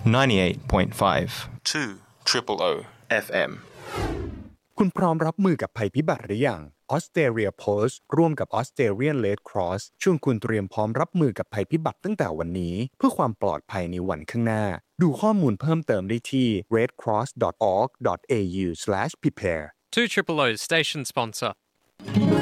98.5 2 FM คุณพร้อมรับมือกับภัยพิบัติหรือยัง Australia Post ร่วมกับ Australian Red Cross ชวนคุณเตรียมพร้อมรับมือกับภัยพิบัติตั้งแต่วันนี้เพื่อความปลอดภัยในวันข้างหน้าดูข้อมูลเพิ่มเติมได้ที่ redcross.org.au/prepare 2 Triple O's station sponsor